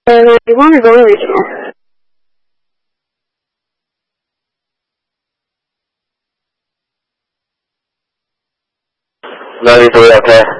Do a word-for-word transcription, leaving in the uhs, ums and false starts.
呃，你光是走有一球。 哪里都要开。